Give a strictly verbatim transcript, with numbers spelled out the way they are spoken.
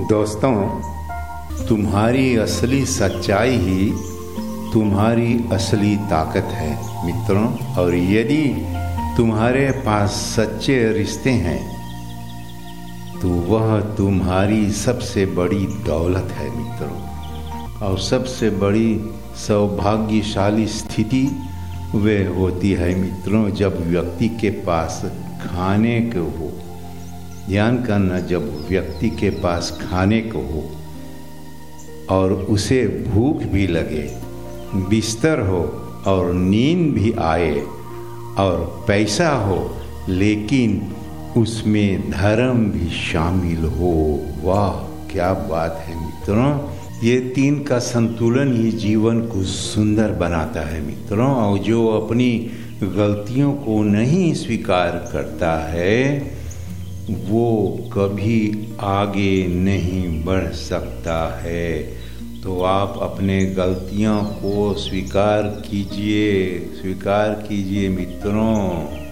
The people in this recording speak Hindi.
दोस्तों, तुम्हारी असली सच्चाई ही तुम्हारी असली ताकत है मित्रों। और यदि तुम्हारे पास सच्चे रिश्ते हैं तो वह तुम्हारी सबसे बड़ी दौलत है मित्रों। और सबसे बड़ी सौभाग्यशाली स्थिति वह होती है मित्रों जब व्यक्ति के पास खाने को हो। ध्यान करना, जब व्यक्ति के पास खाने को हो और उसे भूख भी लगे, बिस्तर हो और नींद भी आए और पैसा हो लेकिन उसमें धर्म भी शामिल हो। वाह क्या बात है मित्रों। ये तीन का संतुलन ही जीवन को सुंदर बनाता है मित्रों। और जो अपनी गलतियों को नहीं स्वीकार करता है वो कभी आगे नहीं बढ़ सकता है। तो आप अपने गलतियों को स्वीकार कीजिए, स्वीकार कीजिए मित्रों।